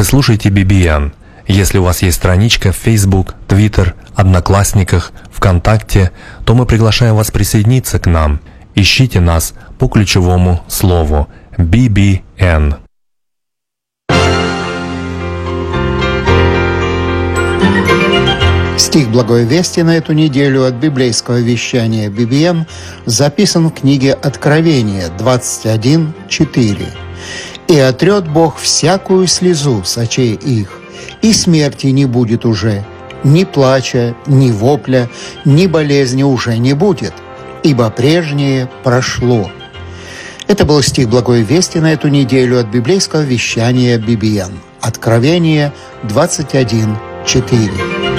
слушаете BBN. Если у вас есть страничка в Facebook, Twitter, Одноклассниках, ВКонтакте, то мы приглашаем вас присоединиться к нам. Ищите нас по ключевому слову BBN. Стих Благой Вести на эту неделю от библейского вещания BBN записан в книге Откровения 21:4. «И отрет Бог всякую слезу с очей их, и смерти не будет уже, ни плача, ни вопля, ни болезни уже не будет, ибо прежнее прошло». Это был стих Благой Вести на эту неделю от библейского вещания BBN. Откровение 21:4.